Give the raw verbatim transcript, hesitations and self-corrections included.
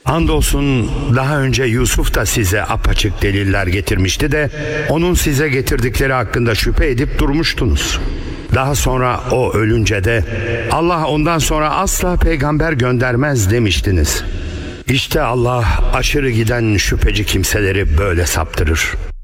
Andolsun daha önce Yusuf da size apaçık deliller getirmişti de onun size getirdikleri hakkında şüphe edip durmuştunuz. Daha sonra o ölünce de Allah ondan sonra asla peygamber göndermez demiştiniz. İşte Allah aşırı giden şüpheci kimseleri böyle saptırır.